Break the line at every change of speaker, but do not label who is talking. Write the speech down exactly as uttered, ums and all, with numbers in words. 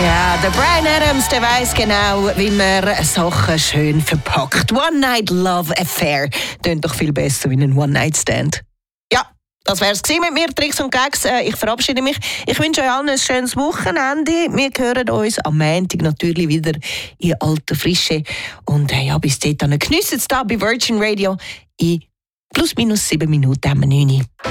Ja, der Bryan Adams, der weiss genau, wie man Sachen schön verpackt. One-Night-Love-Affair klingt doch viel besser wie ein One-Night-Stand. Ja, das wär's gewesen mit mir, Tricks und Gags. Ich verabschiede mich. Ich wünsche euch allen ein schönes Wochenende. Wir hören uns am Montag natürlich wieder in alter Frische. Und ja, bis dahin, geniessen es da bei Virgin Radio in plus minus sieben Minuten am neun.